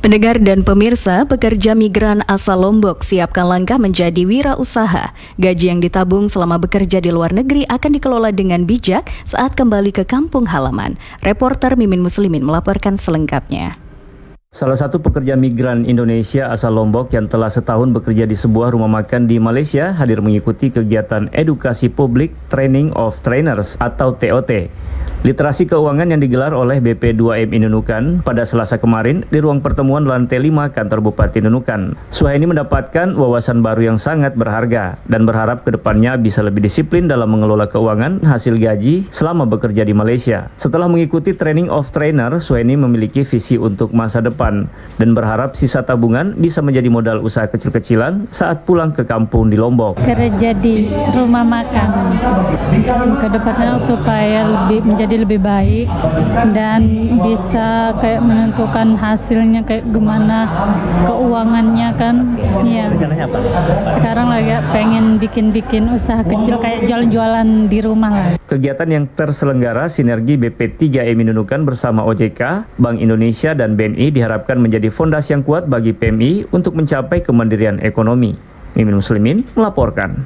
Pendengar dan pemirsa, pekerja migran asal Lombok siapkan langkah menjadi wirausaha. Gaji yang ditabung selama bekerja di luar negeri akan dikelola dengan bijak saat kembali ke kampung halaman. Reporter Mimin Muslimin melaporkan selengkapnya. Salah satu pekerja migran Indonesia asal Lombok yang telah setahun bekerja di sebuah rumah makan di Malaysia hadir mengikuti kegiatan edukasi publik Training of Trainers atau TOT. Literasi keuangan yang digelar oleh BP2M Nunukan pada Selasa kemarin di ruang pertemuan lantai 5 kantor Bupati Nunukan. Suhaini mendapatkan wawasan baru yang sangat berharga dan berharap kedepannya bisa lebih disiplin dalam mengelola keuangan hasil gaji selama bekerja di Malaysia. Setelah mengikuti Training of Trainer, Suhaini memiliki visi untuk masa depan dan berharap sisa tabungan bisa menjadi modal usaha kecil-kecilan saat pulang ke kampung di Lombok. Kerja di rumah makan kedepannya supaya menjadi lebih baik dan bisa kayak menentukan hasilnya kayak gimana keuangannya kan. Iya. Rencananya apa? Sekarang lagi pengen bikin usaha kecil kayak jualan-jualan di rumah lah. Kegiatan yang terselenggara sinergi BP3M Nunukan bersama OJK, Bank Indonesia dan BNI diharapkan menjadi fondasi yang kuat bagi PMI untuk mencapai kemandirian ekonomi. Mimin Muslimin melaporkan.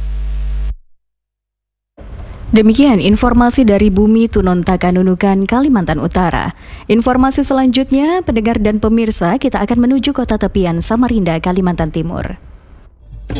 Demikian informasi dari Bumi Tunontaka Nunukan, Kalimantan Utara. Informasi selanjutnya, pendengar dan pemirsa, kita akan menuju kota tepian Samarinda, Kalimantan Timur.